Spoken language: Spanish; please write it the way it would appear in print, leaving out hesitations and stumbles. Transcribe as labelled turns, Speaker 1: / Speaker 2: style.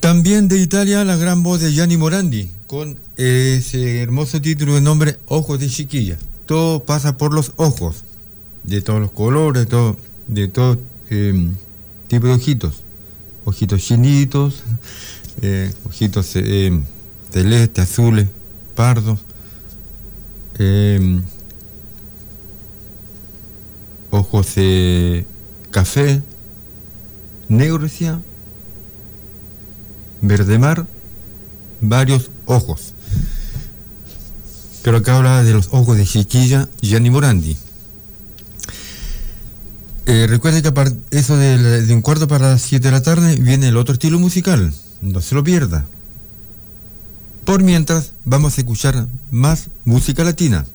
Speaker 1: También de Italia, la gran voz de Gianni Morandi, con ese hermoso título de nombre Ojos de Chiquilla. Todo pasa por los ojos, de todos los colores, de todo tipo de ojitos. Ojitos chinitos, ojitos celestes, azules, pardos, ojos café, negro decía, verde mar, varios ojos. Pero acá habla de los ojos de Chiquilla, Gianni Morandi. Recuerda que eso de un cuarto para las 7 de la tarde viene el otro estilo musical, no se lo pierda. Por mientras, vamos a escuchar más música latina.